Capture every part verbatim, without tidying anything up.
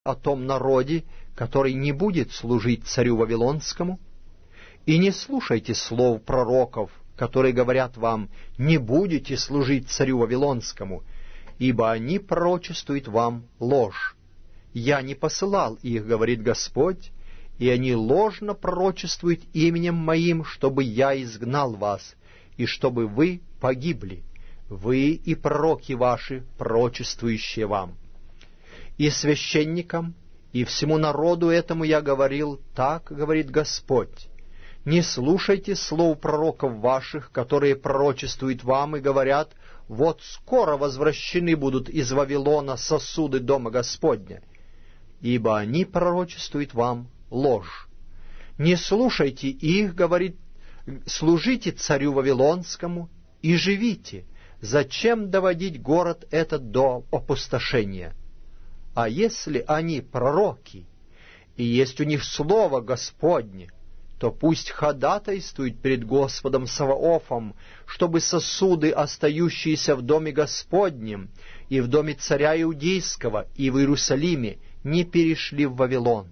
о том народе, который не будет служить царю Вавилонскому, и не слушайте слов пророков, которые говорят вам: не будете служить царю Вавилонскому, ибо они пророчествуют вам ложь. Я не посылал их, говорит Господь, и они ложно пророчествуют именем Моим, чтобы я изгнал вас, и чтобы вы погибли, вы и пророки ваши, пророчествующие вам. И священникам, и всему народу этому я говорил: так говорит Господь, не слушайте слов пророков ваших, которые пророчествуют вам и говорят: вот скоро возвращены будут из Вавилона сосуды дома Господня, ибо они пророчествуют вам ложь. Не слушайте их, говорит, служите царю Вавилонскому и живите. Зачем доводить город этот до опустошения? А если они пророки, и есть у них слово Господне, то пусть ходатайствуют перед Господом Саваофом, чтобы сосуды, остающиеся в доме Господнем и в доме царя Иудейского и в Иерусалиме, не перешли в Вавилон.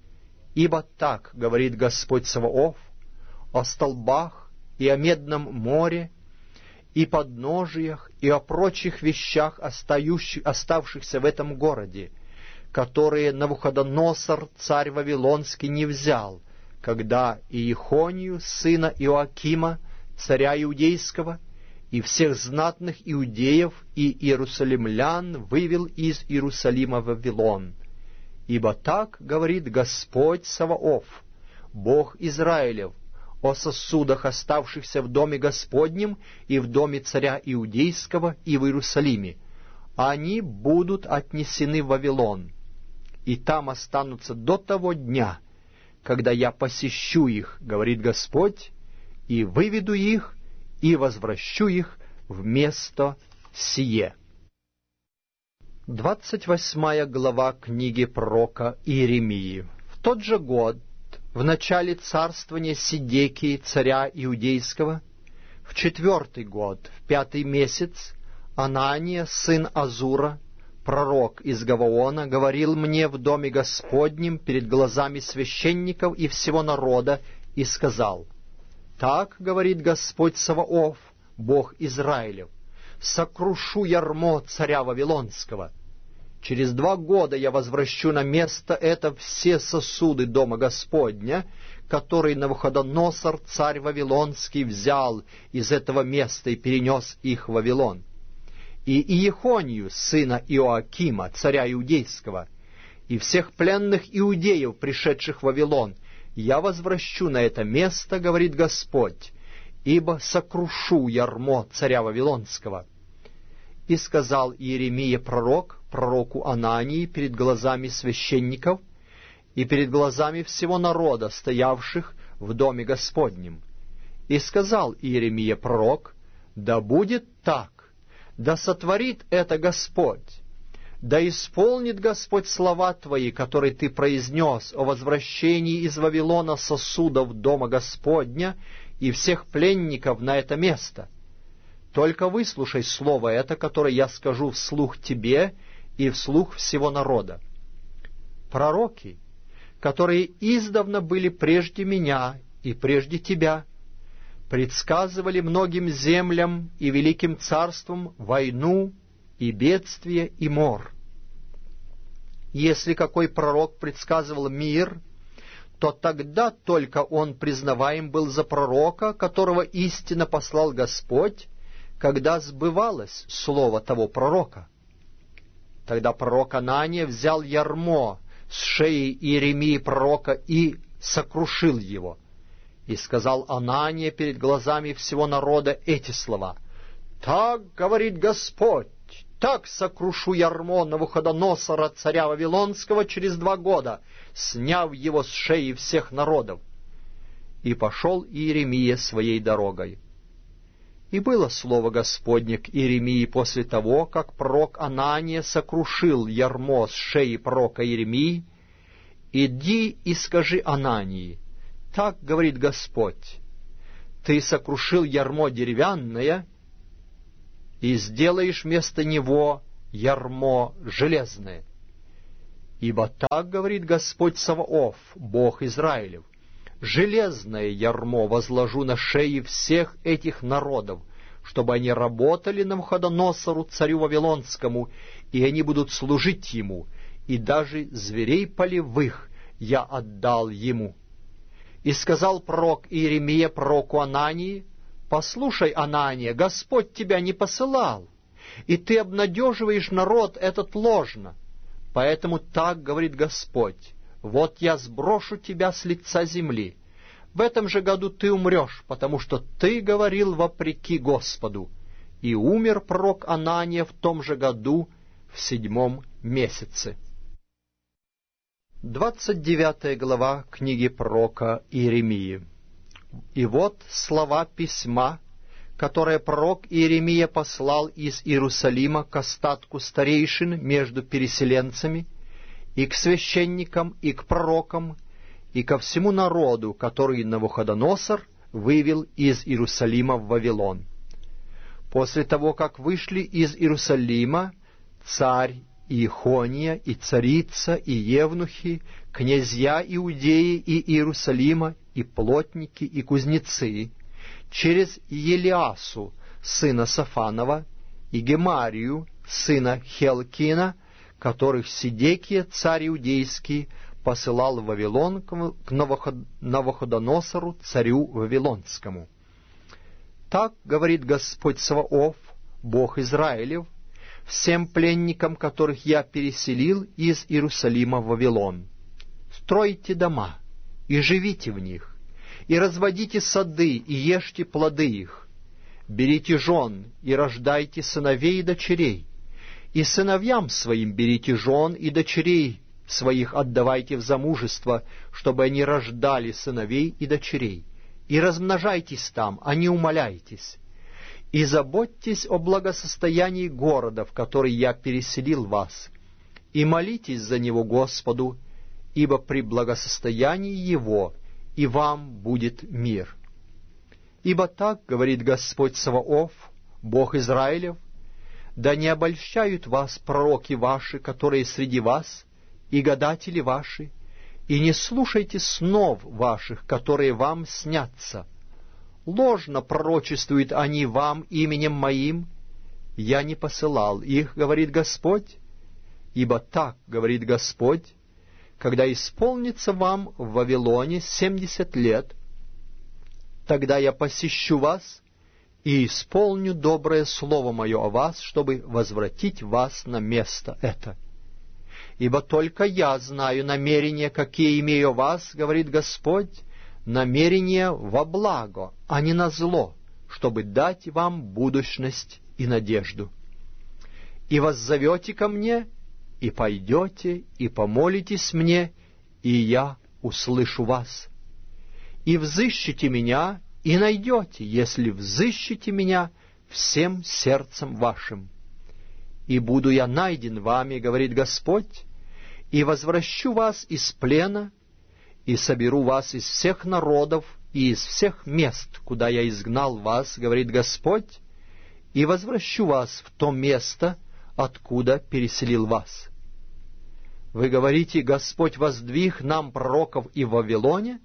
Ибо так говорит Господь Саваоф о столбах и о медном море, и подножиях, и о прочих вещах, оставшихся в этом городе, которые Навуходоносор, царь Вавилонский, не взял, когда Иехонию, сына Иоакима, царя Иудейского, и всех знатных иудеев и иерусалимлян вывел из Иерусалима в Вавилон. Ибо так говорит Господь Саваоф, Бог Израилев, о сосудах, оставшихся в доме Господнем и в доме царя Иудейского и в Иерусалиме. Они будут отнесены в Вавилон, и там останутся до того дня, когда я посещу их, говорит Господь, и выведу их, и возвращу их в место сие. Двадцать восьмая глава книги пророка Иеремии. В тот же год, в начале царствования Сидекии, царя Иудейского, в четвертый год, в пятый месяц, Анания, сын Азура, пророк из Гаваона, говорил мне в доме Господнем перед глазами священников и всего народа, и сказал: «Так говорит Господь Саваоф, Бог Израилев, сокрушу ярмо царя Вавилонского. Через два года я возвращу на место это все сосуды дома Господня, которые Навуходоносор, царь Вавилонский, взял из этого места и перенес их в Вавилон. И Иехонию, сына Иоакима, царя Иудейского, и всех пленных иудеев, пришедших в Вавилон, я возвращу на это место, говорит Господь, ибо сокрушу ярмо царя Вавилонского». И сказал Иеремия пророк пророку Анании перед глазами священников и перед глазами всего народа, стоявших в доме Господнем. И сказал Иеремия пророк: «Да будет так, да сотворит это Господь, да исполнит Господь слова Твои, которые Ты произнес о возвращении из Вавилона сосудов дома Господня и всех пленников на это место. Только выслушай слово это, которое я скажу вслух тебе и вслух всего народа. Пророки, которые издавна были прежде меня и прежде тебя, предсказывали многим землям и великим царствам войну и бедствие и мор. Если какой пророк предсказывал мир, то тогда только он признаваем был за пророка, которого истинно послал Господь, когда сбывалось слово того пророка. Тогда пророк Анания взял ярмо с шеи Иеремии пророка и сокрушил его. И сказал Анания перед глазами всего народа эти слова: «Так говорит Господь, так сокрушу ярмо Навуходоносора, царя Вавилонского, через два года, сняв его с шеи всех народов». И пошел Иеремия своей дорогой. И было слово Господне к Иеремии после того, как пророк Анания сокрушил ярмо с шеи пророка Иеремии: «Иди и скажи Анании: так говорит Господь, ты сокрушил ярмо деревянное и сделаешь вместо него ярмо железное. Ибо так говорит Господь Саваоф, Бог Израилев: железное ярмо возложу на шеи всех этих народов, чтобы они работали Навуходоносору, царю Вавилонскому, и они будут служить ему, и даже зверей полевых я отдал ему. И сказал пророк Иеремия пророку Анании: послушай, Анания, Господь тебя не посылал, и ты обнадеживаешь народ этот ложно. Поэтому так говорит Господь: вот я сброшу тебя с лица земли. В этом же году ты умрешь, потому что ты говорил вопреки Господу. И умер пророк Анания в том же году, в седьмом месяце. Двадцать девятая глава книги пророка Иеремии. И вот слова письма, которое пророк Иеремия послал из Иерусалима к остатку старейшин между переселенцами, и к священникам, и к пророкам, и ко всему народу, который Навуходоносор вывел из Иерусалима в Вавилон. После того, как вышли из Иерусалима царь Иехония, и царица, и евнухи, князья Иудеи и Иерусалима, и плотники, и кузнецы, через Елиасу, сына Сафанова, и Гемарию, сына Хелкина, которых Сидекия, царь иудейский, посылал в Вавилон к Навуходоносору, царю Вавилонскому. Так говорит Господь Саваоф, Бог Израилев, всем пленникам, которых я переселил из Иерусалима в Вавилон: стройте дома и живите в них, и разводите сады и ешьте плоды их, берите жен и рождайте сыновей и дочерей, и сыновьям своим берите жен и дочерей своих отдавайте в замужество, чтобы они рождали сыновей и дочерей, и размножайтесь там, а не умаляйтесь, и заботьтесь о благосостоянии города, в который я переселил вас, и молитесь за него Господу, ибо при благосостоянии его и вам будет мир. Ибо так говорит Господь Саваоф, Бог Израилев: да не обольщают вас пророки ваши, которые среди вас, и гадатели ваши, и не слушайте снов ваших, которые вам снятся. Ложно пророчествуют они вам именем моим, я не посылал их, говорит Господь. Ибо так говорит Господь: когда исполнится вам в Вавилоне семьдесят лет, тогда я посещу вас и исполню доброе слово мое о вас, чтобы возвратить вас на место это. Ибо только я знаю намерения, какие имею о вас, говорит Господь, намерения во благо, а не на зло, чтобы дать вам будущность и надежду. И воззовете ко мне, и пойдете, и помолитесь мне, и я услышу вас. И взыщите меня, и найдете, если взыщете меня всем сердцем вашим. И буду я найден вами, говорит Господь, и возвращу вас из плена, и соберу вас из всех народов и из всех мест, куда я изгнал вас, говорит Господь, и возвращу вас в то место, откуда переселил вас. Вы говорите: Господь воздвиг нам пророков и в Вавилоне?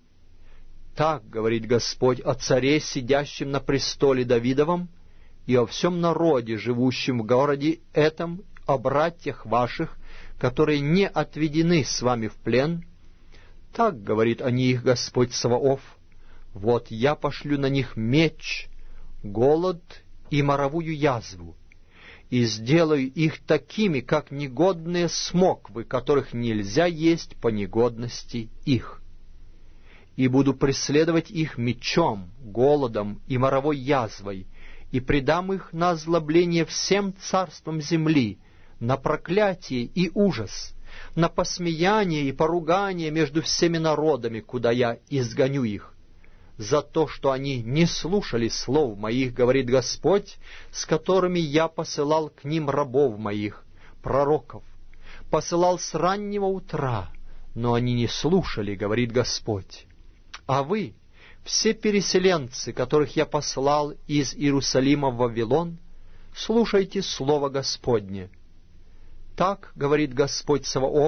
Так говорит Господь о царе, сидящем на престоле Давидовом, и о всем народе, живущем в городе этом, о братьях ваших, которые не отведены с вами в плен. Так говорит о них Господь Саваоф: вот я пошлю на них меч, голод и моровую язву, и сделаю их такими, как негодные смоквы, которых нельзя есть по негодности их. И буду преследовать их мечом, голодом и моровой язвой, и предам их на озлобление всем царствам земли, на проклятие и ужас, на посмеяние и поругание между всеми народами, куда я изгоню их, за то, что они не слушали слов моих, говорит Господь, с которыми я посылал к ним рабов моих, пророков, посылал с раннего утра, но они не слушали, говорит Господь. А вы, все переселенцы, которых я послал из Иерусалима в Вавилон, слушайте слово Господне. Так говорит Господь Саваоф,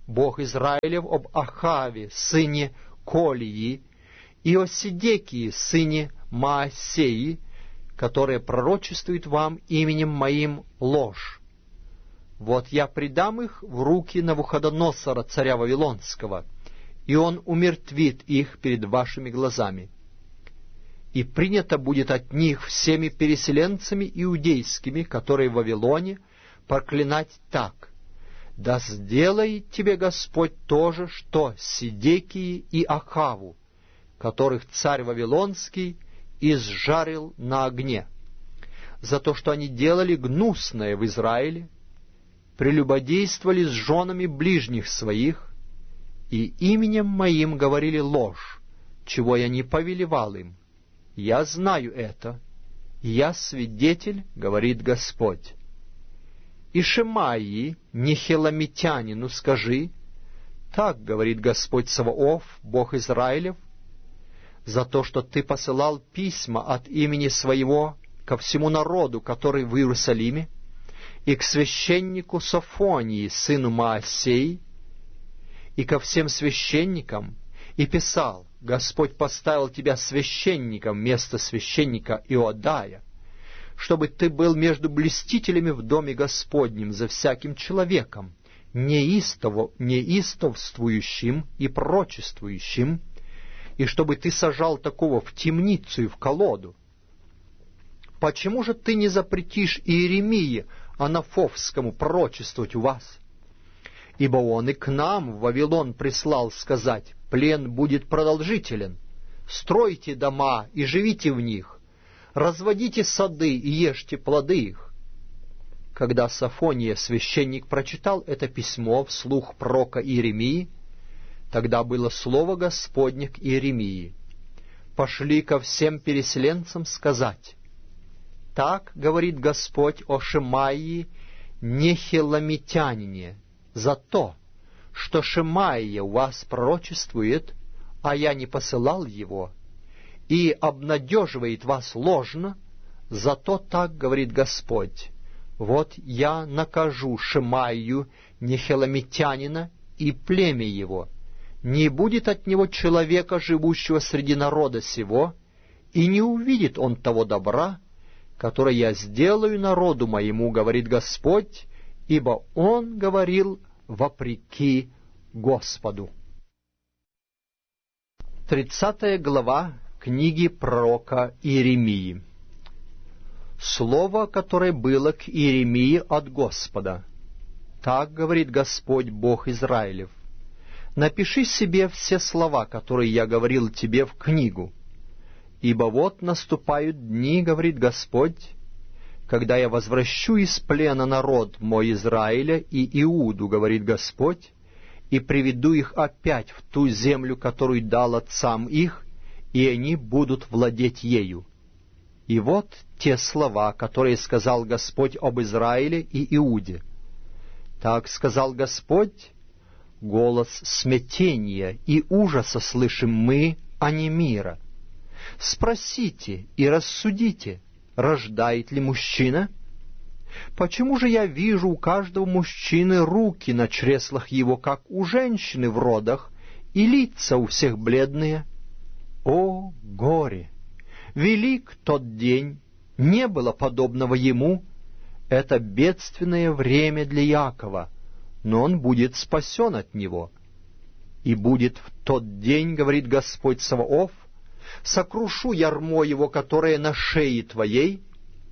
Бог Израилев, об Ахаве, сыне Колии, и о Седекии, сыне Маасеи, которые пророчествуют вам именем моим ложь. Вот я предам их в руки Навуходоносора, царя Вавилонского, и он умертвит их перед вашими глазами. И принято будет от них всеми переселенцами иудейскими, которые в Вавилоне, проклинать так: да сделает тебе Господь то же, что Седекии и Ахаву, которых царь Вавилонский изжарил на огне, за то, что они делали гнусное в Израиле, прелюбодействовали с женами ближних своих, и именем моим говорили ложь, чего я не повелевал им. Я знаю это, и я свидетель, говорит Господь. И Шемаии, нехеламитянину, скажи: так говорит Господь Саваоф, Бог Израилев, за то, что ты посылал письма от имени своего ко всему народу, который в Иерусалиме, и к священнику Софонии, сыну Маасеи, и ко всем священникам, и писал: Господь поставил тебя священником вместо священника Иодая, чтобы ты был между блюстителями в доме Господнем за всяким человеком, неистово, неистовствующим и пророчествующим, и чтобы ты сажал такого в темницу и в колоду. Почему же ты не запретишь Иеремии Анафовскому пророчествовать у вас? Ибо он и к нам в Вавилон прислал сказать: плен будет продолжителен, стройте дома и живите в них, разводите сады и ешьте плоды их. Когда Софония, священник, прочитал это письмо вслух пророка Иеремии, тогда было слово Господне к Иеремии: «Пошли ко всем переселенцам сказать: так говорит Господь о Шемаии, нехеламитянине, за то, что Шемаия у вас пророчествует, а я не посылал его, и обнадеживает вас ложно, зато так говорит Господь: вот я накажу Шемаию, нехеламитянина, и племя его. Не будет от него человека, живущего среди народа сего, и не увидит он того добра, которое я сделаю народу моему, говорит Господь, ибо он говорил вопреки Господу». Тридцатая глава книги пророка Иеремии. Слово, которое было к Иеремии от Господа. Так говорит Господь, Бог Израилев: напиши себе все слова, которые я говорил тебе, в книгу. Ибо вот наступают дни, говорит Господь, когда я возвращу из плена народ мой Израиля и Иуду, говорит Господь, и приведу их опять в ту землю, которую дал отцам их, и они будут владеть ею. И вот те слова, которые сказал Господь об Израиле и Иуде. Так сказал Господь: голос смятения и ужаса слышим мы, а не мира. Спросите и рассудите, рождает ли мужчина? Почему же я вижу у каждого мужчины руки на чреслах его, как у женщины в родах, и лица у всех бледные? О, горе! Велик тот день, не было подобного ему. Это бедственное время для Иакова, но он будет спасен от него. И будет в тот день, говорит Господь Саваоф, сокрушу ярмо его, которое на шее твоей,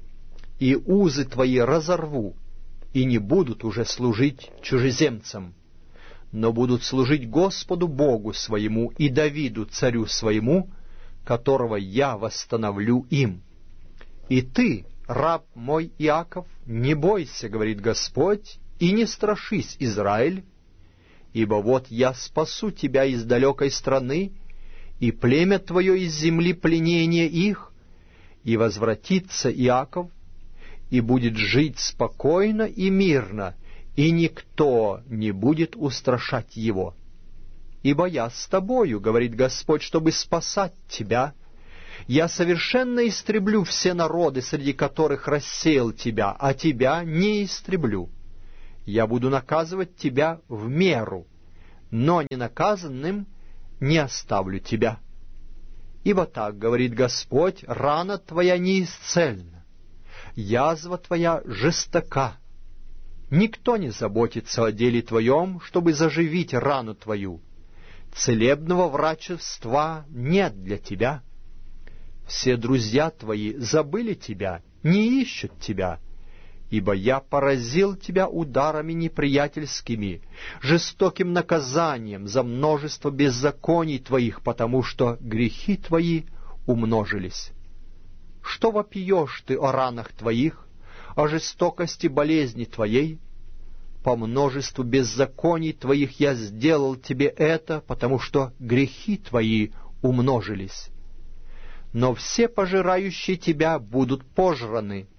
и узы твои разорву, и не будут уже служить чужеземцам, но будут служить Господу Богу своему и Давиду царю своему, которого я восстановлю им. И ты, раб мой Иаков, не бойся, говорит Господь, и не страшись, Израиль, ибо вот я спасу тебя из далекой страны, и племя твое из земли пленения их, и возвратится Иаков, и будет жить спокойно и мирно, и никто не будет устрашать его. Ибо я с тобою, говорит Господь, чтобы спасать тебя. Я совершенно истреблю все народы, среди которых рассеял тебя, а тебя не истреблю. Я буду наказывать тебя в меру, но ненаказанным не оставлю тебя. Ибо так говорит Господь: рана твоя неисцельна, язва твоя жестока. Никто не заботится о деле твоем, чтобы заживить рану твою. Целебного врачества нет для тебя. Все друзья твои забыли тебя, не ищут тебя, ибо я поразил тебя ударами неприятельскими, жестоким наказанием за множество беззаконий твоих, потому что грехи твои умножились. Что вопиешь ты о ранах твоих, о жестокости болезни твоей? По множеству беззаконий твоих я сделал тебе это, потому что грехи твои умножились. Но все пожирающие тебя будут пожраны,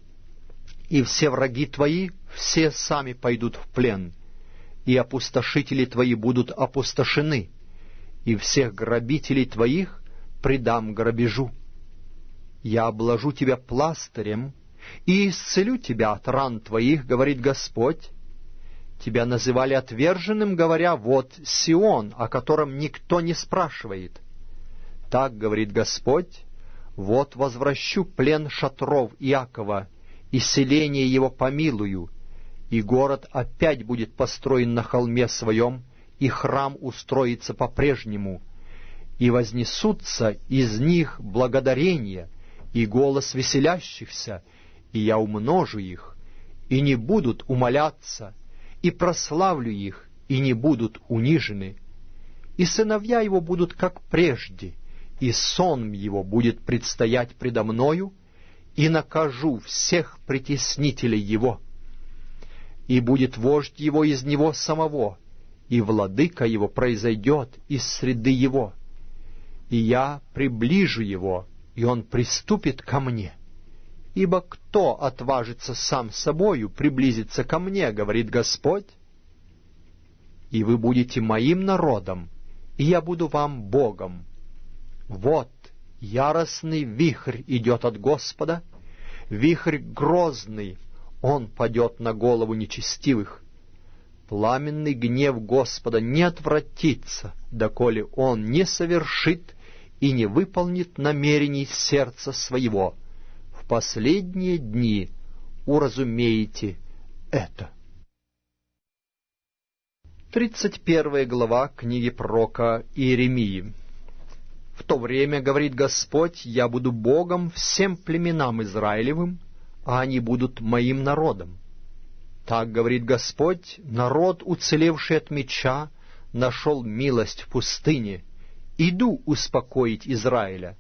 и все враги твои, все сами пойдут в плен, и опустошители твои будут опустошены, и всех грабителей твоих предам грабежу. Я обложу тебя пластырем и исцелю тебя от ран твоих, говорит Господь. Тебя называли отверженным, говоря: вот Сион, о котором никто не спрашивает. Так говорит Господь: вот возвращу плен шатров Иакова, и селение его помилую, и город опять будет построен на холме своем, и храм устроится по-прежнему, и вознесутся из них благодарения и голос веселящихся, и я умножу их, и не будут умоляться, и прославлю их, и не будут унижены. И сыновья его будут как прежде, и сон его будет предстоять предо мною, и накажу всех притеснителей его. И будет вождь его из него самого, и владыка его произойдет из среды его. И я приближу его, и он приступит ко мне. Ибо кто отважится сам собою приблизиться ко мне, говорит Господь? И вы будете моим народом, и я буду вам Богом. Вот яростный вихрь идет от Господа, вихрь грозный, он падет на голову нечестивых. Пламенный гнев Господа не отвратится, доколе он не совершит и не выполнит намерений сердца своего. В последние дни уразумеете это. Тридцать первая глава книги пророка Иеремии. В то время, говорит Господь, я буду Богом всем племенам Израилевым, а они будут моим народом. Так говорит Господь: народ, уцелевший от меча, нашел милость в пустыне. Иду успокоить Израиля.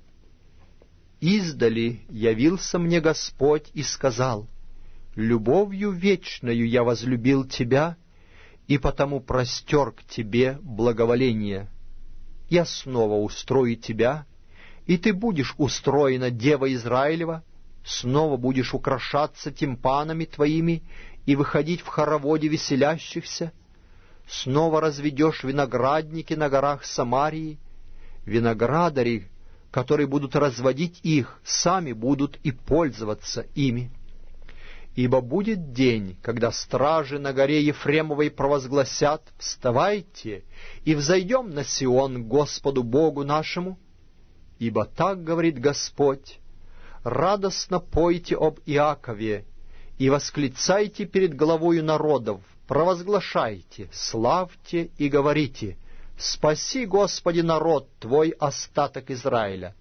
Издали явился мне Господь и сказал: любовью вечною я возлюбил тебя, и потому простер к тебе благоволение. Я снова устрою тебя, и ты будешь устроена, дева Израилева, снова будешь украшаться тимпанами твоими и выходить в хороводе веселящихся, снова разведешь виноградники на горах Самарии, виноградари, которые будут разводить их, сами будут и пользоваться ими. Ибо будет день, когда стражи на горе Ефремовой провозгласят: «Вставайте, и взойдем на Сион к Господу Богу нашему». Ибо так говорит Господь: радостно пойте об Иакове и восклицайте перед главою народов, провозглашайте, славьте и говорите: «Спаси, Господи, народ Твой, остаток Израиля».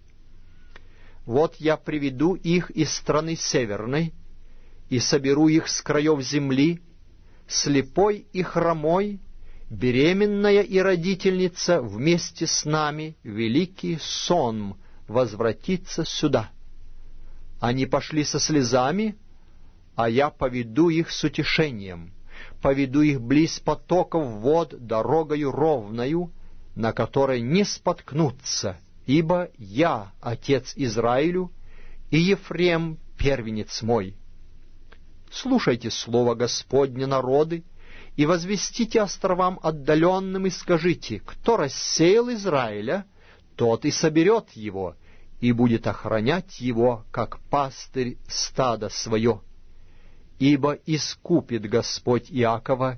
Вот я приведу их из страны северной, и соберу их с краев земли, слепой и хромой, беременная и родительница вместе с нами, великий сон возвратится сюда. Они пошли со слезами, а я поведу их с утешением, поведу их близ потоков вод дорогою ровною, на которой не споткнутся, ибо я отец Израилю, и Ефрем первенец мой. Слушайте слово Господне, народы, и возвестите островам отдаленным, и скажите: кто рассеял Израиля, тот и соберет его, и будет охранять его, как пастырь стада свое. Ибо искупит Господь Иакова,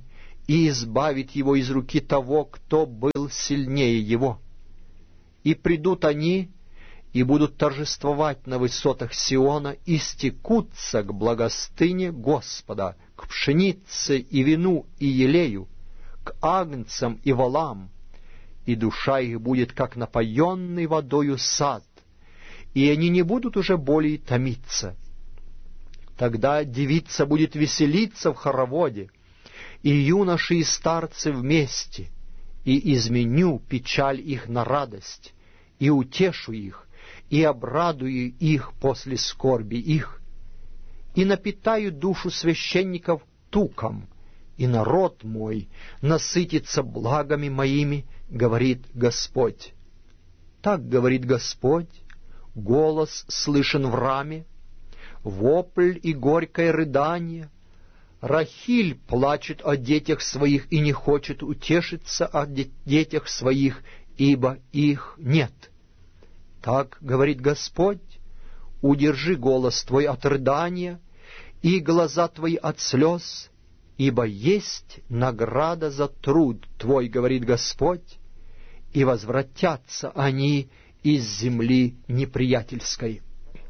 и избавит его из руки того, кто был сильнее его. И придут они, и будут торжествовать на высотах Сиона, и стекутся к благостыне Господа, к пшенице и вину и елею, к агнцам и волам, и душа их будет, как напоенный водою сад, и они не будут уже более томиться. Тогда девица будет веселиться в хороводе, и юноши и старцы вместе, и изменю печаль их на радость, и утешу их, и обрадую их после скорби их, и напитаю душу священников туком, и народ мой насытится благами моими, говорит Господь. Так говорит Господь, голос слышен в раме, вопль и горькое рыдание. Рахиль плачет о детях своих и не хочет утешиться о детях своих, ибо их нет. Так говорит Господь, удержи голос твой от рыдания и глаза твои от слез, ибо есть награда за труд твой, говорит Господь, и возвратятся они из земли неприятельской.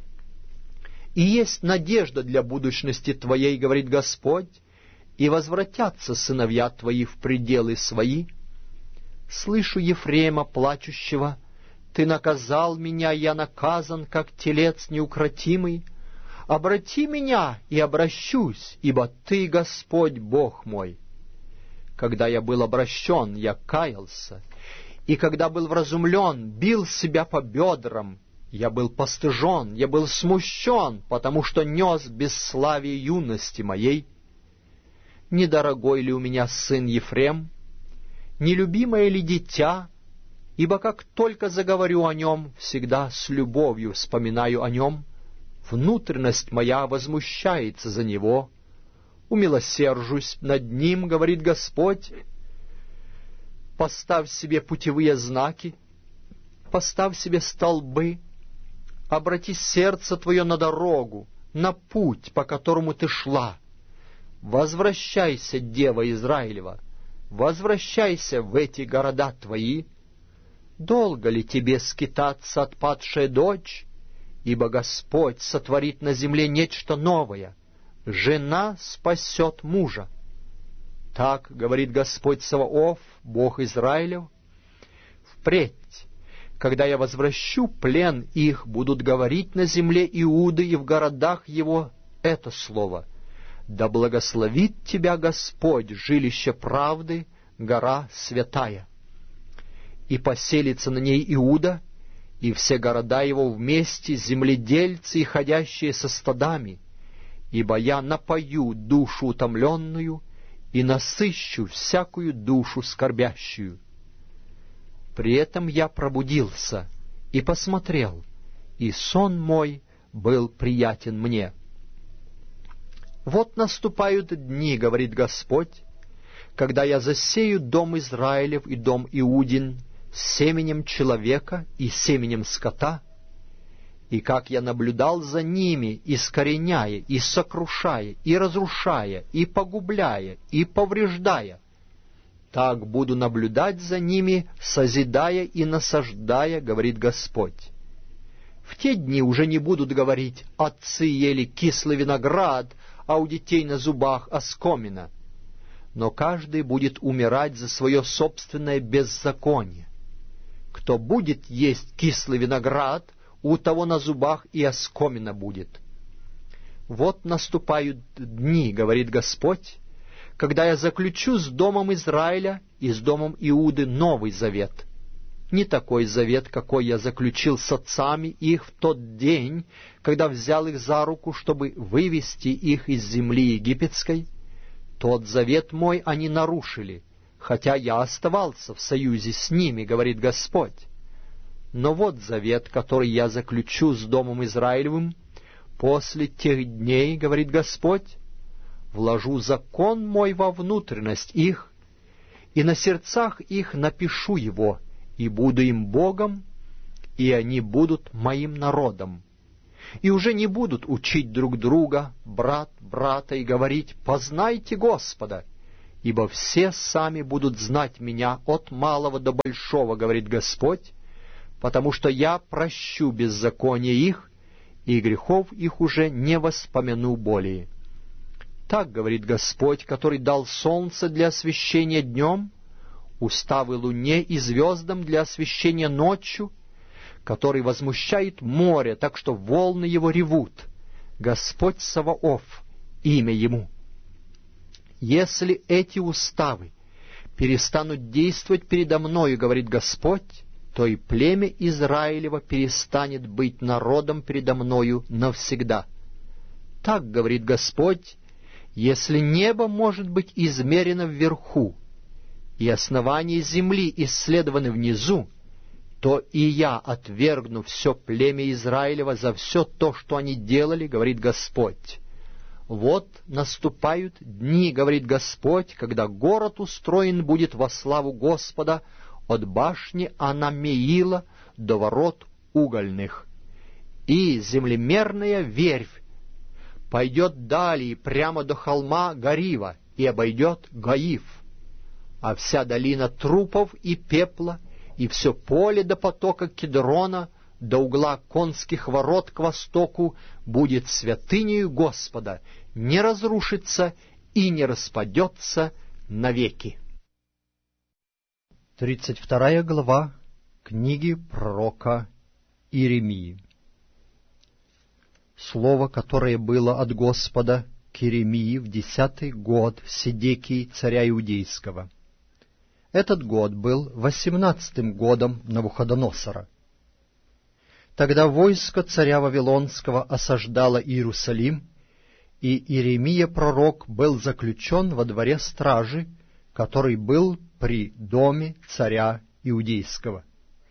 И есть надежда для будущности твоей, говорит Господь, и возвратятся сыновья твои в пределы свои. Слышу Ефрема плачущего: ты наказал меня, я наказан, как телец неукротимый. Обрати меня, и обращусь, ибо ты, Господь, Бог мой. Когда я был обращен, я каялся, и когда был вразумлен, бил себя по бедрам. Я был постыжен, я был смущен, потому что нес бесславие юности моей. Недорогой ли у меня сын Ефрем? Нелюбимое ли дитя? Ибо как только заговорю о нем, всегда с любовью вспоминаю о нем. Внутренность моя возмущается за него. Умилосержусь над ним, говорит Господь. Поставь себе путевые знаки, поставь себе столбы, обрати сердце твое на дорогу, на путь, по которому ты шла. Возвращайся, дева Израилева, возвращайся в эти города твои. Долго ли тебе скитаться, отпадшая дочь? Ибо Господь сотворит на земле нечто новое. Жена спасет мужа. Так говорит Господь Саваоф, Бог Израилев. Впредь, когда я возвращу плен их, будут говорить на земле Иуды и в городах его это слово: да благословит тебя Господь, жилище правды, гора святая. И поселится на ней Иуда, и все города его вместе, земледельцы и ходящие со стадами, ибо я напою душу утомленную и насыщу всякую душу скорбящую. При этом я пробудился и посмотрел, и сон мой был приятен мне. Вот наступают дни, говорит Господь, когда я засею дом Израилев и дом Иудин семенем человека и семенем скота, и как я наблюдал за ними, искореняя, и сокрушая, и разрушая, и погубляя, и повреждая, так буду наблюдать за ними, созидая и насаждая, говорит Господь. В те дни уже не будут говорить: отцы ели кислый виноград, а у детей на зубах оскомина. Но каждый будет умирать за свое собственное беззаконие. Кто будет есть кислый виноград, у того на зубах и оскомина будет. Вот наступают дни, говорит Господь, когда я заключу с домом Израиля и с домом Иуды новый завет. Не такой завет, какой я заключил с отцами их в тот день, когда взял их за руку, чтобы вывести их из земли египетской. Тот завет мой они нарушили, хотя я оставался в союзе с ними, говорит Господь. Но вот завет, который я заключу с домом Израилевым после тех дней, говорит Господь, вложу закон мой во внутренность их, и на сердцах их напишу его, и буду им Богом, и они будут моим народом. И уже не будут учить друг друга, брат брата, и говорить: познайте Господа, ибо все сами будут знать меня от малого до большого, говорит Господь, потому что я прощу беззаконие их, и грехов их уже не воспомяну более. Так говорит Господь, который дал солнце для освещения днем, уставы луне и звездам для освещения ночью, который возмущает море, так что волны его ревут. Господь Саваоф, имя ему. Если эти уставы перестанут действовать передо мною, говорит Господь, то и племя Израилева перестанет быть народом передо мною навсегда. Так говорит Господь, если небо может быть измерено вверху, и основания земли исследованы внизу, то и я отвергну все племя Израилева за все то, что они делали, говорит Господь. Вот наступают дни, говорит Господь, когда город устроен будет во славу Господа от башни Анамеила до ворот угольных, и землемерная верфь пойдет далее прямо до холма Гарива и обойдет Гаив, а вся долина трупов и пепла, и все поле до потока Кедрона, до угла конских ворот к востоку будет святынею Господа, не разрушится и не распадется навеки. Тридцать вторая глава книги пророка Иеремии. Слово, которое было от Господа к Иеремии в десятый год Седекии царя Иудейского. Этот год был восемнадцатым годом Навуходоносора. Тогда войско царя Вавилонского осаждало Иерусалим, и Иеремия пророк был заключен во дворе стражи, который был при доме царя Иудейского.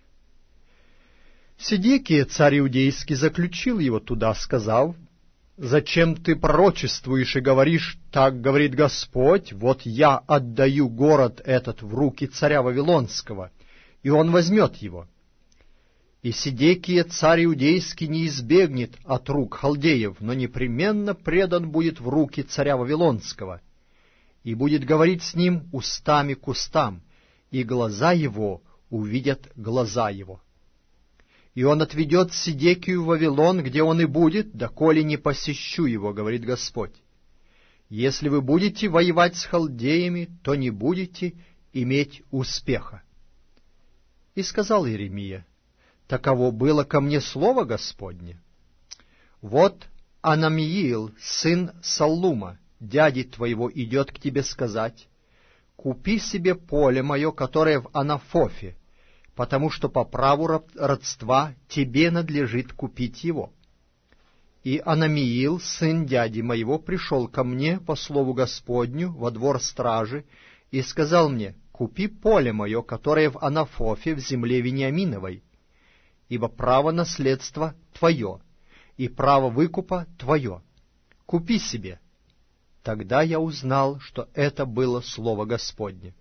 Седекия, царь Иудейский, заключил его туда, сказав: «Зачем ты пророчествуешь и говоришь, так говорит Господь, вот я отдаю город этот в руки царя Вавилонского, и он возьмет его. И Седекия, царь Иудейский, не избегнет от рук халдеев, но непременно предан будет в руки царя Вавилонского, и будет говорить с ним устами к устам, и глаза его увидят глаза его. И он отведет Седекию в Вавилон, где он и будет, доколе не посещу его, говорит Господь. Если вы будете воевать с халдеями, то не будете иметь успеха». И сказал Иеремия: «Таково было ко мне слово Господне. Вот Анамиил, сын Саллума, дяди твоего, идет к тебе сказать: купи себе поле мое, которое в Анафофе, потому что по праву родства тебе надлежит купить его. И Анамиил, сын дяди моего, пришел ко мне по слову Господню во двор стражи и сказал мне: купи поле мое, которое в Анафофе в земле Вениаминовой, ибо право наследства твое, и право выкупа твое. Купи себе». Тогда я узнал, что это было слово Господне.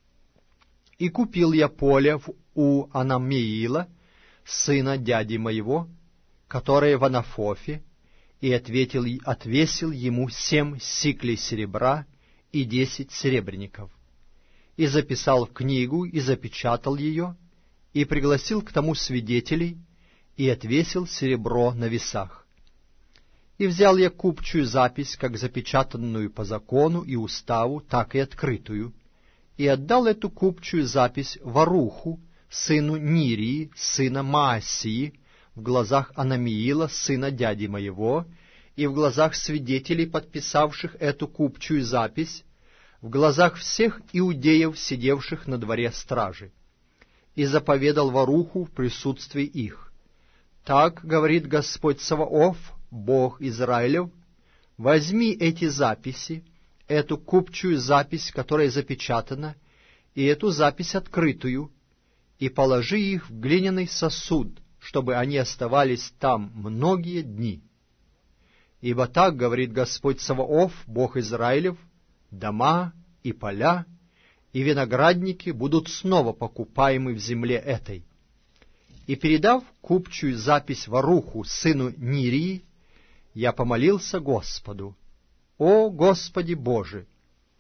И купил я поле у Анамиила, сына дяди моего, которое в Анафофе, и ответил, отвесил ему семь сиклей серебра и десять серебряников, и записал в книгу, и запечатал ее, и пригласил к тому свидетелей, и отвесил серебро на весах. И взял я купчую запись, как запечатанную по закону и уставу, так и открытую, и отдал эту купчую запись Варуху, сыну Нирии, сына Маасии, в глазах Анамиила, сына дяди моего, и в глазах свидетелей, подписавших эту купчую запись, в глазах всех иудеев, сидевших на дворе стражи. И заповедал Варуху в присутствии их: «Так говорит Господь Саваоф, Бог Израилев, возьми эти записи, эту купчую запись, которая запечатана, и эту запись открытую, и положи их в глиняный сосуд, чтобы они оставались там многие дни. Ибо так говорит Господь Саваоф, Бог Израилев, дома и поля, и виноградники будут снова покупаемы в земле этой». И, передав купчую запись Варуху, сыну Нирии, я помолился Господу: «О Господи Боже,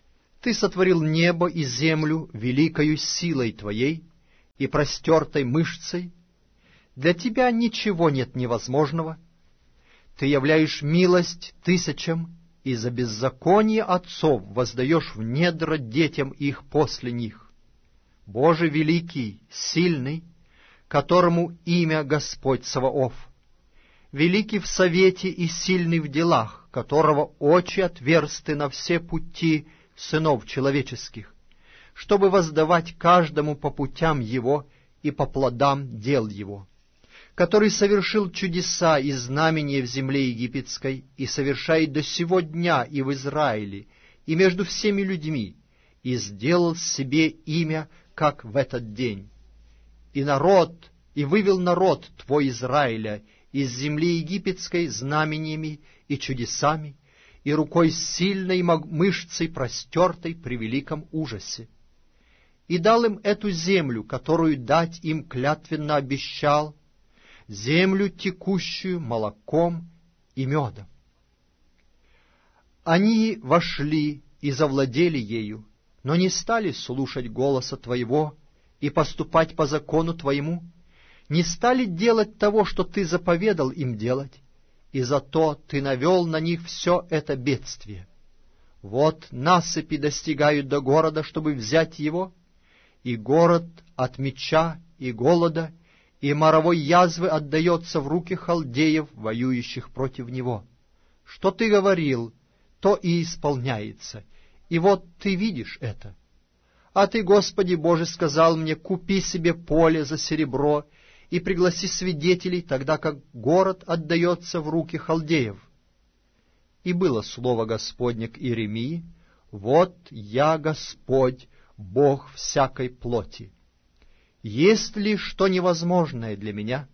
Ты сотворил небо и землю великою силой Твоей и простертой мышцей. Для Тебя ничего нет невозможного. Ты являешь милость тысячам, и за беззаконие отцов воздаешь в недра детям их после них. Боже великий, сильный, которому имя Господь Саваоф, великий в совете и сильный в делах, которого очи отверсты на все пути сынов человеческих, чтобы воздавать каждому по путям его и по плодам дел его, который совершил чудеса и знамения в земле египетской и совершает до сего дня и в Израиле, и между всеми людьми, и сделал себе имя, как в этот день. И народ, и вывел народ твой Израиля из земли египетской знамениями и чудесами, и рукой сильной мышцей простертой при великом ужасе. И дал им эту землю, которую дать им клятвенно обещал, землю, текущую молоком и медом. Они вошли и завладели ею, но не стали слушать голоса Твоего и поступать по закону Твоему, не стали делать того, что Ты заповедал им делать, и зато Ты навел на них все это бедствие. Вот насыпи достигают до города, чтобы взять его, и город от меча и голода и моровой язвы отдается в руки халдеев, воюющих против него. Что Ты говорил, то и исполняется, и вот Ты видишь это. А Ты, Господи Боже, сказал мне: купи себе поле за серебро и пригласи свидетелей, тогда как город отдается в руки халдеев. И было слово Господне к Иеремии: вот я Господь, Бог всякой плоти. Есть ли что невозможное для меня?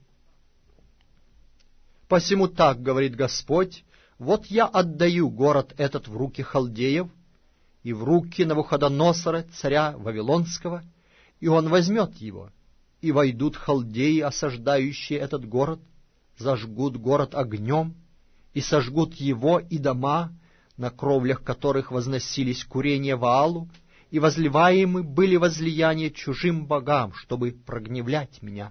Посему так говорит Господь: вот я отдаю город этот в руки халдеев и в руки Навуходоносора, царя Вавилонского, и он возьмет его. И войдут халдеи, осаждающие этот город, зажгут город огнем, и сожгут его и дома, на кровлях которых возносились курения Ваалу, и возливаемы были возлияния чужим богам, чтобы прогневлять меня.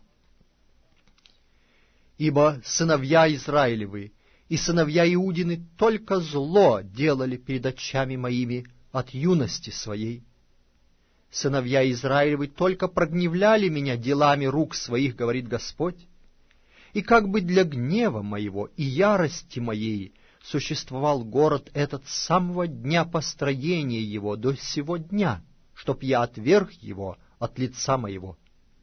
Ибо сыновья Израилевы и сыновья Иудины только зло делали перед очами моими от юности своей. Сыновья Израилевы только прогневляли меня делами рук своих, говорит Господь, и как бы для гнева моего и ярости моей существовал город этот с самого дня построения его до сего дня, чтоб я отверг его от лица моего.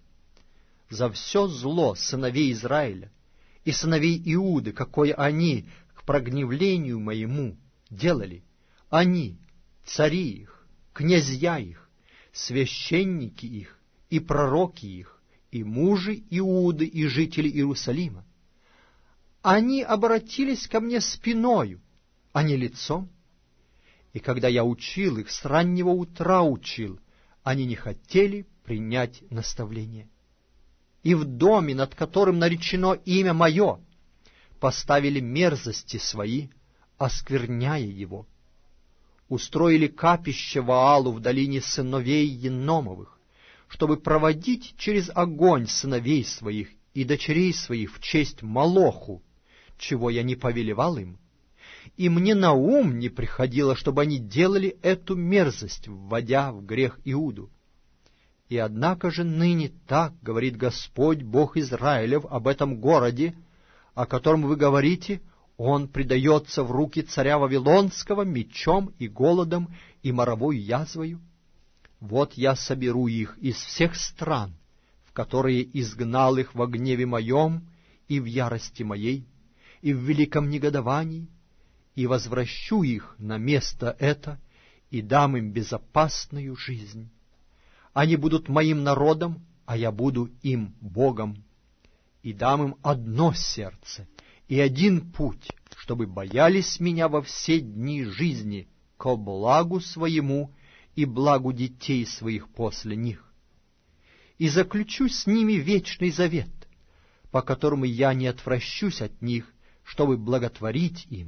За все зло сыновей Израиля и сыновей Иуды, какое они к прогневлению моему делали, они, цари их, князья их, священники их и пророки их, и мужи Иуды и жители Иерусалима, они обратились ко мне спиною, а не лицом. И когда я учил их, с раннего утра учил, они не хотели принять наставление. И в доме, над которым наречено имя мое, поставили мерзости свои, оскверняя его. Устроили капище Ваалу в долине сыновей Еномовых, чтобы проводить через огонь сыновей своих и дочерей своих в честь Молоху, чего я не повелевал им, и мне на ум не приходило, чтобы они делали эту мерзость, вводя в грех Иуду. И однако же ныне так говорит Господь, Бог Израилев, об этом городе, о котором вы говорите: он предается в руки царя Вавилонского мечом и голодом и моровой язвою. Вот я соберу их из всех стран, в которые изгнал их во гневе моем и в ярости моей, и в великом негодовании, и возвращу их на место это, и дам им безопасную жизнь. Они будут моим народом, а я буду им Богом, и дам им одно сердце и один путь, чтобы боялись меня во все дни жизни, ко благу своему и благу детей своих после них. И заключу с ними вечный завет, по которому я не отвращусь от них, чтобы благотворить им,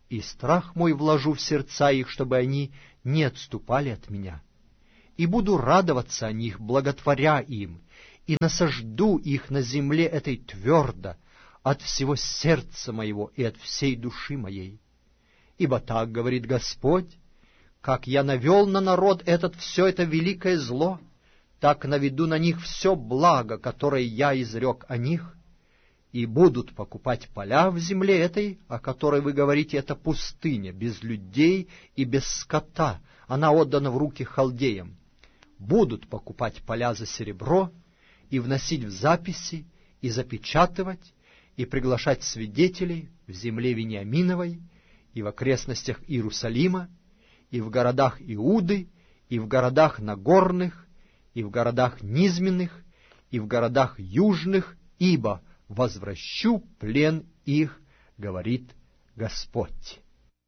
и страх мой вложу в сердца их, чтобы они не отступали от меня. И буду радоваться о них, благотворя им, и насажду их на земле этой твердо, от всего сердца моего и от всей души моей. Ибо так говорит Господь: как я навел на народ этот все это великое зло, так наведу на них все благо, которое я изрек о них, и будут покупать поля в земле этой, о которой вы говорите, это пустыня, без людей и без скота, она отдана в руки халдеям. Будут покупать поля за серебро, и вносить в записи, и запечатывать, и приглашать свидетелей в земле Вениаминовой, и в окрестностях Иерусалима, и в городах Иуды, и в городах Нагорных, и в городах Низменных, и в городах Южных, ибо возвращу плен их, говорит Господь.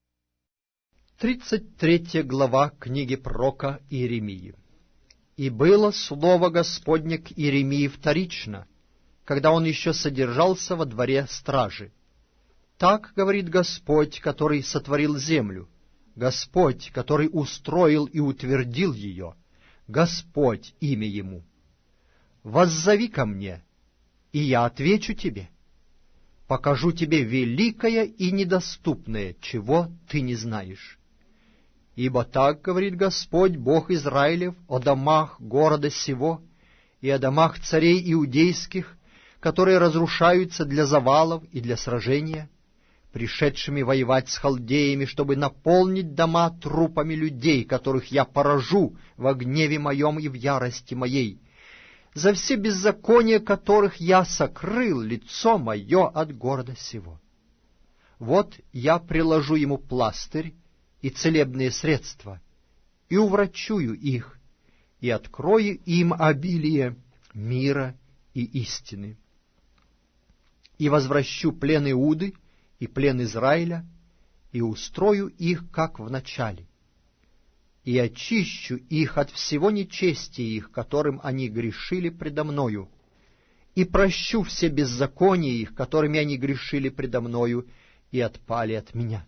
Тридцать третья глава книги пророка Иеремии. «И было слово Господне к Иеремии вторично, когда он еще содержался во дворе стражи. Так говорит Господь, который сотворил землю, Господь, который устроил и утвердил ее, Господь имя ему. Воззови ко мне, и я отвечу тебе. Покажу тебе великое и недоступное, чего ты не знаешь. Ибо так говорит Господь, Бог Израилев, о домах города сего и о домах царей иудейских, которые разрушаются для завалов и для сражения, пришедшими воевать с халдеями, чтобы наполнить дома трупами людей, которых я поражу во гневе моем и в ярости моей, за все беззакония которых я сокрыл лицо мое от города сего. Вот я приложу ему пластырь и целебные средства, и уврачую их, и открою им обилие мира и истины. И возвращу плен Иуды и плен Израиля, и устрою их, как в начале, и очищу их от всего нечестия их, которым они грешили предо мною, и прощу все беззакония их, которыми они грешили предо мною, и отпали от меня.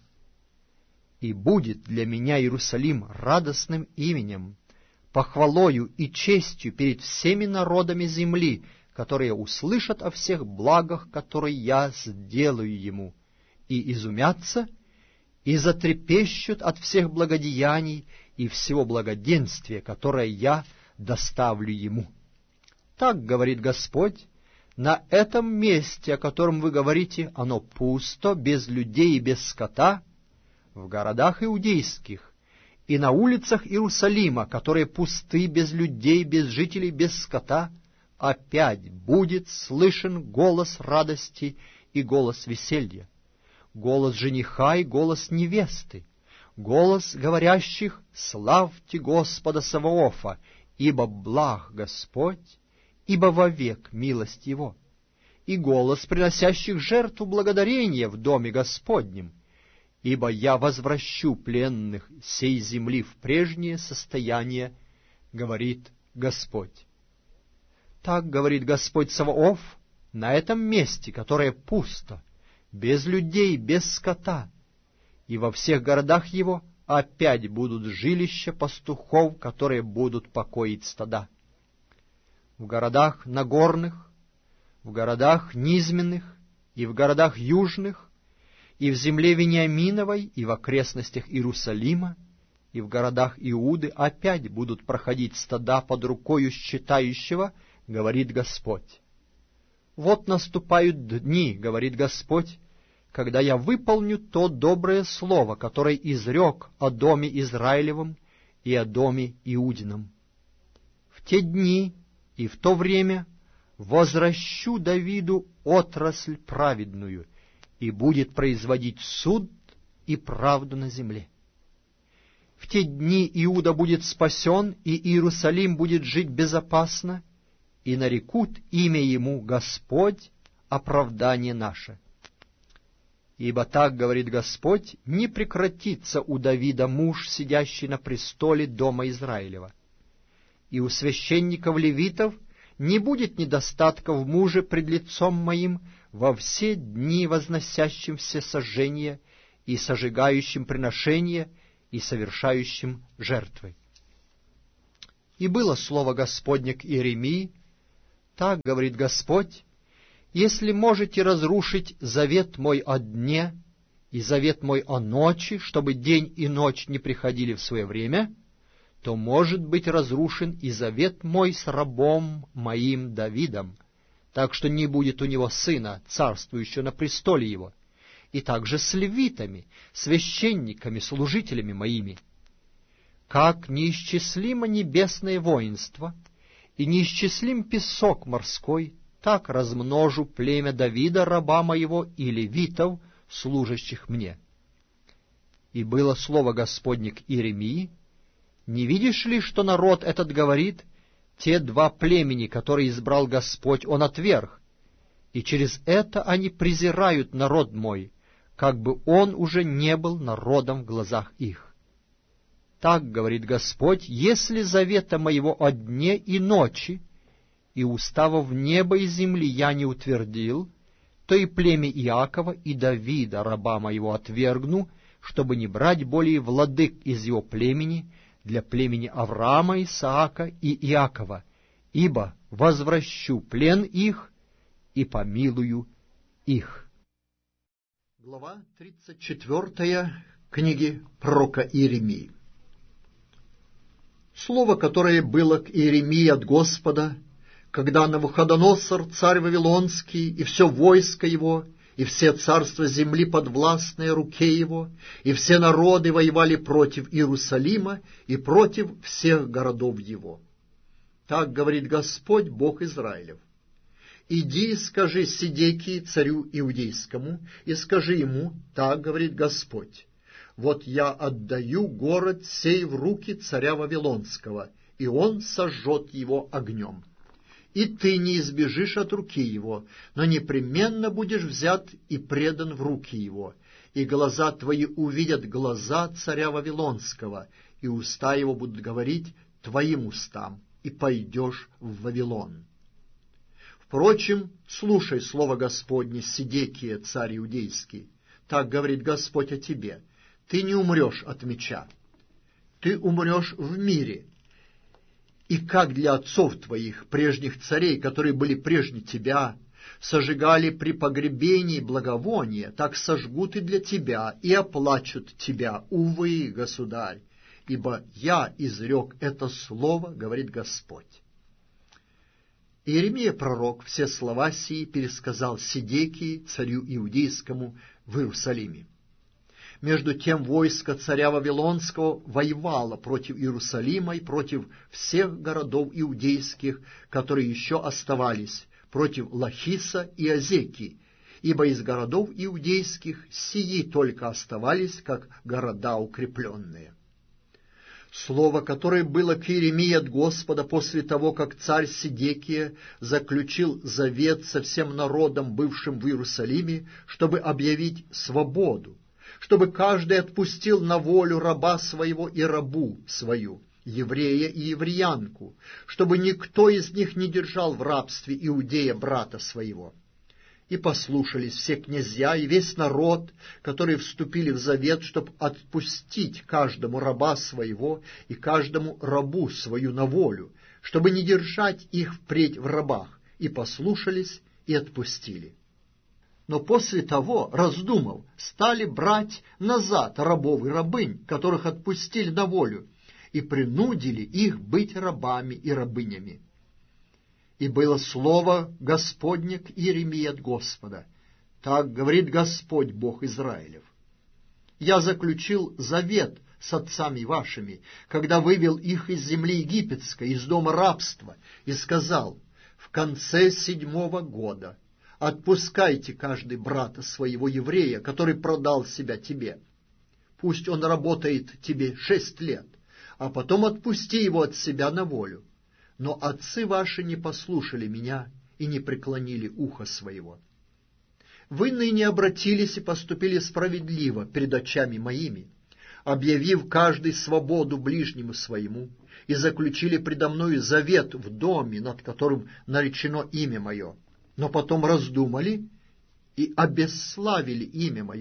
И будет для меня Иерусалим радостным именем, похвалою и честью перед всеми народами земли, которые услышат о всех благах, которые я сделаю ему, и изумятся, и затрепещут от всех благодеяний и всего благоденствия, которое я доставлю ему. Так говорит Господь: на этом месте, о котором вы говорите, оно пусто, без людей и без скота, в городах иудейских и на улицах Иерусалима, которые пусты, без людей, без жителей, без скота, опять будет слышен голос радости и голос веселья, голос жениха и голос невесты, голос говорящих: «Славьте Господа Саваофа, ибо благ Господь, ибо вовек милость Его», и голос приносящих жертву благодарения в доме Господнем, ибо я возвращу пленных сей земли в прежнее состояние, говорит Господь. Так говорит Господь Саваоф, на этом месте, которое пусто, без людей, без скота, и во всех городах его опять будут жилища пастухов, которые будут покоить стада. В городах Нагорных, в городах Низменных и в городах Южных, и в земле Вениаминовой, и в окрестностях Иерусалима, и в городах Иуды опять будут проходить стада под рукою считающего, говорит Господь. Вот наступают дни, говорит Господь, когда я выполню то доброе слово, которое изрек о доме Израилевом и о доме Иудином. В те дни и в то время возвращу Давиду отрасль праведную, и будет производить суд и правду на земле. В те дни Иуда будет спасен, и Иерусалим будет жить безопасно, и нарекут имя ему Господь, оправдание наше. Ибо так говорит Господь: не прекратится у Давида муж, сидящий на престоле дома Израилева, и у священников-левитов не будет недостатка в муже пред лицом моим во все дни, возносящим все сожжения, и сожигающим приношения, и совершающим жертвы. И было слово Господне к Иеремии: так говорит Господь: если можете разрушить завет мой о дне и завет мой о ночи, чтобы день и ночь не приходили в свое время, то может быть разрушен и завет мой с рабом моим Давидом, так что не будет у него сына, царствующего на престоле его, и также с левитами, священниками, служителями моими. Как неисчислимо небесное воинство и неисчислим песок морской, так размножу племя Давида, раба моего, и левитов, служащих мне. И было слово Господне к Иеремии: не видишь ли, что народ этот говорит: те два племени, которые избрал Господь, он отверг, и через это они презирают народ мой, как бы он уже не был народом в глазах их. Так говорит Господь: если завета моего о дне и ночи и уставов неба и земли я не утвердил, то и племя Иакова и Давида, раба моего, отвергну, чтобы не брать более владык из его племени для племени Авраама, Исаака и Иакова, ибо возвращу плен их и помилую их. Глава тридцать четвёртая книги пророка Иеремии. Слово, которое было к Иеремии от Господа, когда Навуходоносор, царь Вавилонский, и все войско его, и все царства земли подвластные руке его, и все народы воевали против Иерусалима и против всех городов его. Так говорит Господь, Бог Израилев: иди и скажи Седекии, царю иудейскому, и скажи ему: так говорит Господь, вот я отдаю город сей в руки царя Вавилонского, и он сожжет его огнем. И ты не избежишь от руки его, но непременно будешь взят и предан в руки его, и глаза твои увидят глаза царя Вавилонского, и уста его будут говорить твоим устам, и пойдешь в Вавилон. Впрочем, слушай слово Господне, Седекия, царь иудейский. Так говорит Господь о тебе: ты не умрешь от меча, ты умрешь в мире. И как для отцов твоих, прежних царей, которые были прежде тебя, сожигали при погребении благовония, так сожгут и для тебя, и оплачут тебя, увы, государь, ибо я изрек это слово, говорит Господь. Иеремия пророк все слова сии пересказал Седекии, царю иудейскому, в Иерусалиме. Между тем войско царя Вавилонского воевало против Иерусалима и против всех городов иудейских, которые еще оставались, против Лахиса и Азеки, ибо из городов иудейских сии только оставались, как города укрепленные. Слово, которое было к Иеремии от Господа после того, как царь Седекия заключил завет со всем народом, бывшим в Иерусалиме, чтобы объявить свободу, чтобы каждый отпустил на волю раба своего и рабу свою, еврея и евреянку, чтобы никто из них не держал в рабстве иудея брата своего. И послушались все князья и весь народ, которые вступили в завет, чтобы отпустить каждому раба своего и каждому рабу свою на волю, чтобы не держать их впредь в рабах, и послушались и отпустили. Но после того, раздумав, стали брать назад рабов и рабынь, которых отпустили на волю, и принудили их быть рабами и рабынями. И было слово Господне к Иеремии от Господа: так говорит Господь, Бог Израилев: я заключил завет с отцами вашими, когда вывел их из земли египетской, из дома рабства, и сказал: в конце седьмого года отпускайте каждый брата своего еврея, который продал себя тебе. Пусть он работает тебе шесть лет, а потом отпусти его от себя на волю. Но отцы ваши не послушали меня и не преклонили ухо своего. Вы ныне обратились и поступили справедливо перед очами моими, объявив каждый свободу ближнему своему, и заключили предо мною завет в доме, над которым наречено имя мое. Но потом раздумали и обесславили имя мое,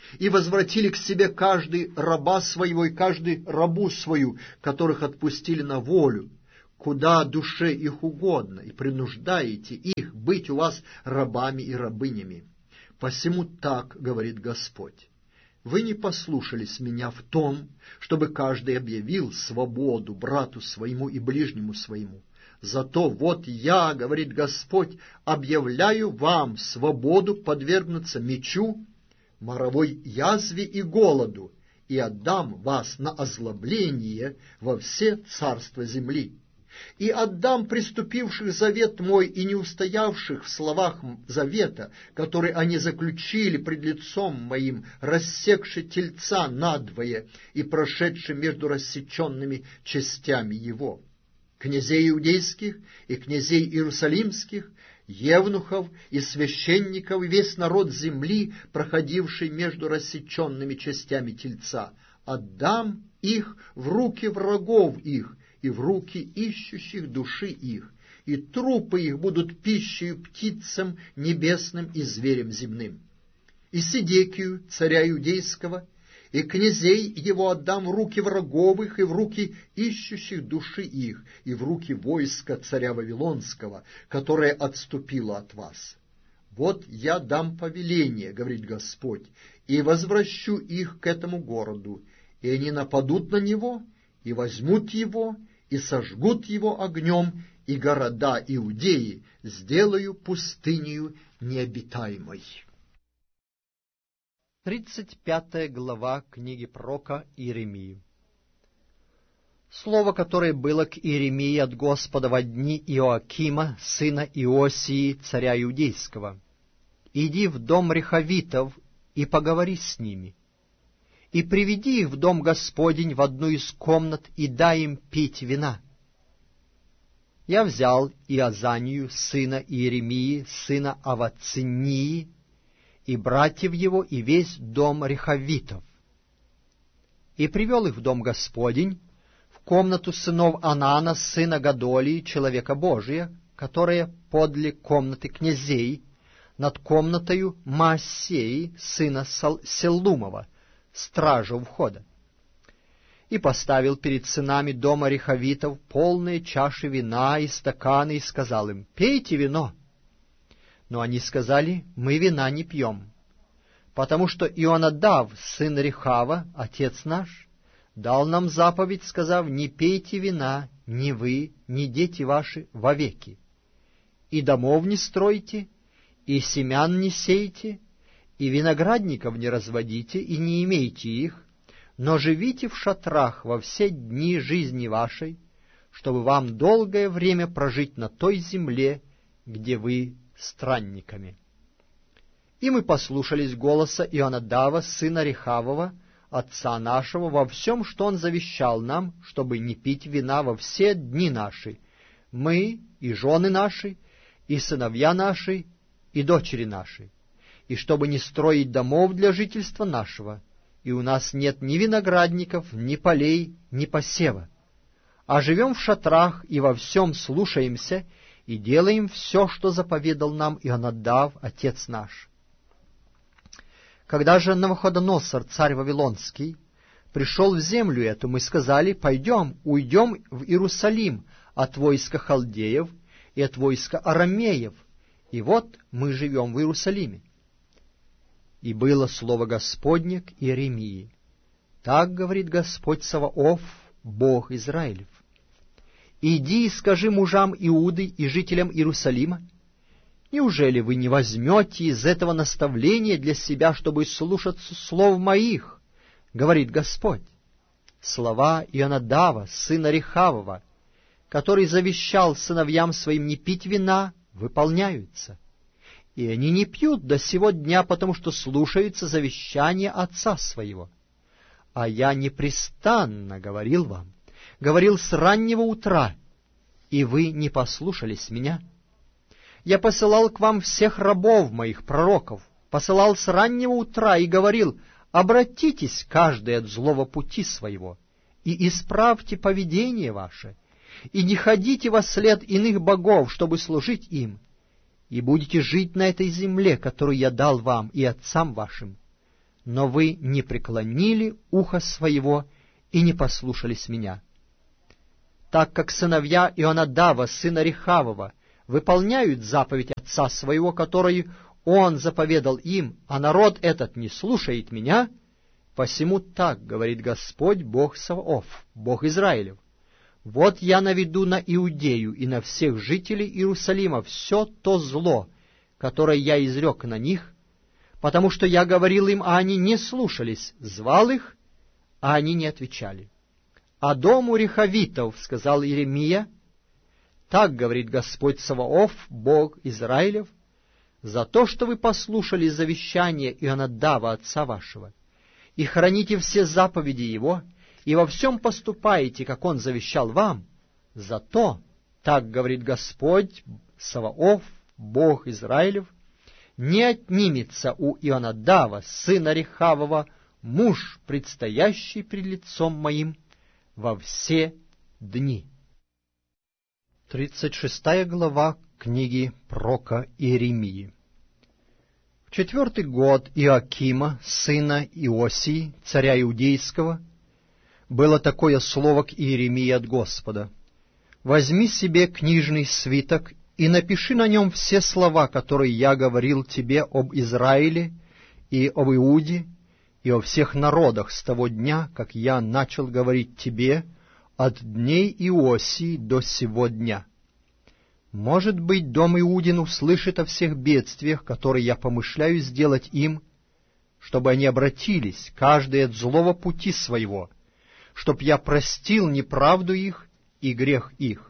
и возвратили к себе каждый раба своего и каждый рабу свою, которых отпустили на волю, куда душе их угодно, и принуждаете их быть у вас рабами и рабынями. Посему так говорит Господь: вы не послушались меня в том, чтобы каждый объявил свободу брату своему и ближнему своему. Зато вот я, говорит Господь, объявляю вам свободу подвергнуться мечу, моровой язве и голоду, и отдам вас на озлобление во все царства земли. И отдам приступивших завет мой и не устоявших в словах завета, который они заключили пред лицом моим, рассекши тельца надвое и прошедши между рассеченными частями его. Князей иудейских и князей иерусалимских, евнухов и священников, и весь народ земли, проходивший между рассеченными частями тельца, отдам их в руки врагов их, и в руки ищущих души их, и трупы их будут пищей птицам небесным и зверям земным. И Седекию, царя иудейского, и князей его отдам в руки врагов их, и в руки ищущих души их, и в руки войска царя Вавилонского, которое отступило от вас. Вот я дам повеление, говорит Господь, и возвращу их к этому городу, и они нападут на него, и возьмут его, и сожгут его огнем, и города Иудеи сделаю пустынею необитаемой. Тридцать пятая глава книги пророка Иеремии. Слово, которое было к Иеремии от Господа во дни Иоакима, сына Иосии, царя Иудейского. «Иди в дом рехавитов и поговори с ними, и приведи их в дом Господень в одну из комнат, и дай им пить вина». Я взял Иозанию, сына Иеремии, сына Авацинии, и братьев его, и весь дом рехавитов, и привел их в дом Господень, в комнату сынов Анана, сына Гадолии, человека Божия, которая подле комнаты князей, над комнатою Маасеи, сына Селлумова, стража у входа. И поставил перед сынами дома рехавитов полные чаши вина и стаканы, и сказал им: «Пейте вино». Но они сказали: «Мы вина не пьем, потому что Ионадав, сын Рехава, отец наш, дал нам заповедь, сказав: не пейте вина, ни вы, ни дети ваши, вовеки, и домов не стройте, и семян не сейте, и виноградников не разводите, и не имейте их, но живите в шатрах во все дни жизни вашей, чтобы вам долгое время прожить на той земле, где вы странниками». И мы послушались голоса Ионадава, сына Рехавова, отца нашего, во всем, что он завещал нам, чтобы не пить вина во все дни наши, мы и жены наши, и сыновья наши, и дочери наши, и чтобы не строить домов для жительства нашего, и у нас нет ни виноградников, ни полей, ни посева, а живем в шатрах и во всем слушаемся, и делаем все, что заповедал нам Ионадав, отец наш. Когда же Навуходоносор, царь Вавилонский, пришел в землю эту, мы сказали: пойдем, уйдем в Иерусалим от войска халдеев и от войска арамеев, и вот мы живем в Иерусалиме. И было слово Господне к Иеремии: так говорит Господь Саваоф, Бог Израилев: иди и скажи мужам Иуды и жителям Иерусалима: неужели вы не возьмете из этого наставления для себя, чтобы слушаться слов моих, говорит Господь? Слова Ионадава, сына Рехавова, который завещал сыновьям своим не пить вина, выполняются. И они не пьют до сего дня, потому что слушаются завещания отца своего. А я непрестанно говорил вам, говорил с раннего утра, и вы не послушались меня. Я посылал к вам всех рабов моих, пророков, посылал с раннего утра и говорил: обратитесь каждый от злого пути своего, и исправьте поведение ваше, и не ходите во след иных богов, чтобы служить им, и будете жить на этой земле, которую я дал вам и отцам вашим. но вы не преклонили ухо своего и не послушались меня. Так как сыновья Ионадава, сына Рехавова, выполняют заповедь отца своего, которую он заповедал им, а народ этот не слушает меня, посему так говорит Господь, Бог Саваоф, Бог Израилев: вот я наведу на Иудею и на всех жителей Иерусалима все то зло, которое я изрек на них, потому что я говорил им, а они не слушались, звал их, а они не отвечали. А дому Рехавитов, сказал Иеремия, так говорит Господь Саваоф, Бог Израилев, за то, что вы послушали завещание Ионадава, отца вашего, и храните все заповеди его, и во всем поступаете, как он завещал вам, за то, так говорит Господь Саваоф, Бог Израилев, не отнимется у Ионадава, сына Рехавова, муж, предстоящий пред лицом моим, во все дни. Тридцать шестая глава книги пророка Иеремии. В четвертый год Иоакима, сына Иосии, царя Иудейского, было такое слово к Иеремии от Господа: «Возьми себе книжный свиток и напиши на нем все слова, которые я говорил тебе об Израиле и об Иуде, и о всех народах с того дня, как я начал говорить тебе от дней Иосии до сего дня. Может быть, дом Иудин услышит о всех бедствиях, которые я помышляю сделать им, чтобы они обратились, каждый от злого пути своего, чтоб я простил неправду их и грех их».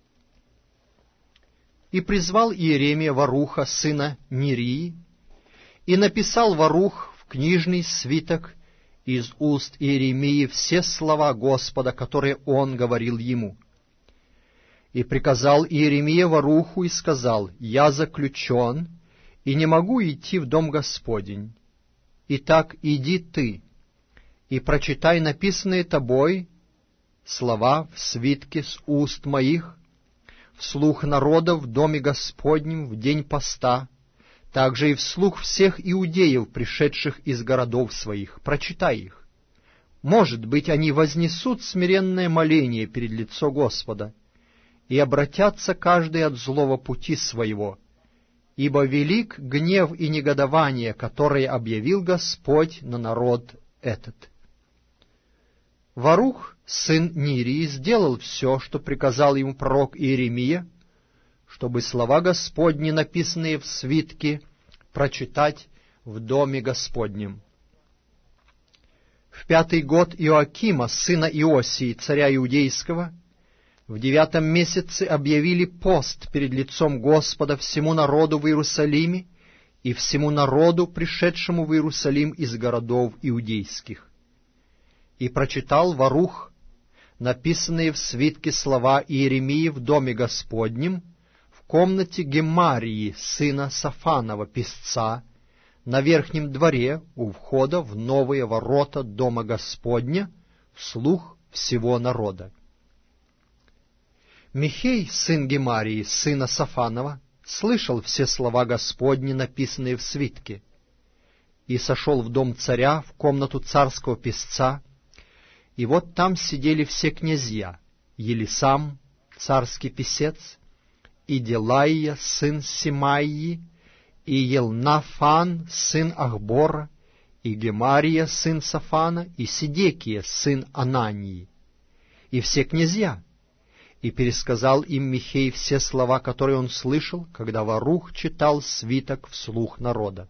И призвал Иеремия Варуха, сына Нерии, и написал Варух в книжный свиток из уст Иеремии все слова Господа, которые он говорил ему. И приказал Иеремия Варуху и сказал: «Я заключен, и не могу идти в дом Господень. Итак, иди ты, и прочитай написанные тобой слова в свитке с уст моих, вслух народа в доме Господнем в день поста, также и вслух всех иудеев, пришедших из городов своих. Прочитай их. Может быть, они вознесут смиренное моление перед лицо Господа и обратятся каждый от злого пути своего, ибо велик гнев и негодование, которое объявил Господь на народ этот». Варух, сын Нирии, сделал все, что приказал ему пророк Иеремия, чтобы слова Господни, написанные в свитке, прочитать в доме Господнем. В пятый год Иоакима, сына Иосии, царя Иудейского, в девятом месяце объявили пост перед лицом Господа всему народу в Иерусалиме и всему народу, пришедшему в Иерусалим из городов иудейских. И прочитал Варух написанные в свитке слова Иеремии в доме Господнем, в комнате Гемарии, сына Сафанова, писца, на верхнем дворе у входа в новые ворота дома Господня, вслух всего народа. Михей, сын Гемарии, сына Сафанова, слышал все слова Господни, написанные в свитке, и сошел в дом царя, в комнату царского писца, и вот там сидели все князья: Елисам, царский писец, и Делаия, сын Симаии, и Елнафан, сын Ахбора, и Гемария, сын Сафана, и Сидекия, сын Анании, и все князья. И пересказал им Михей все слова, которые он слышал, когда Варух читал свиток вслух народа.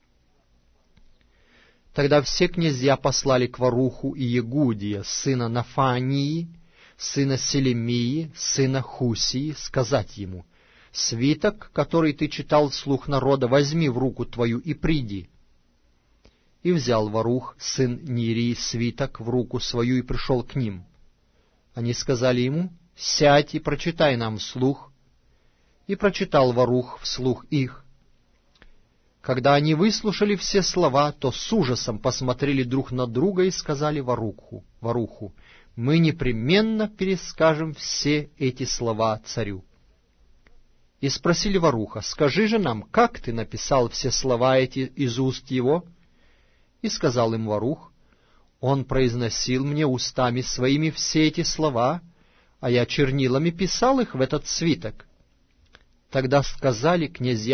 Тогда все князья послали к Варуху и Егудия, сына Нафании, сына Селемии, сына Хусии, сказать ему: «Свиток, который ты читал вслух народа, возьми в руку твою и приди». И взял Варух, сын Нирии, свиток в руку свою и пришел к ним. Они сказали ему: «Сядь и прочитай нам вслух». И прочитал Варух вслух их. Когда они выслушали все слова, то с ужасом посмотрели друг на друга и сказали Варуху, Варуху: «Мы непременно перескажем все эти слова царю». И спросили Варуха: «Скажи же нам, как ты написал все слова эти из уст его?» И сказал им Варух: «Он произносил мне устами своими все эти слова, а я чернилами писал их в этот свиток». Тогда сказали князья